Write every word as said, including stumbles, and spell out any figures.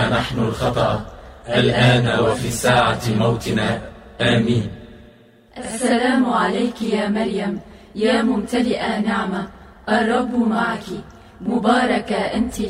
منا نحن الخطأ الآن وفي ساعة موتنا، آمين. السلام عليك يا مريم، يا ممتلئة نعمة، الرب معك، مباركة أنت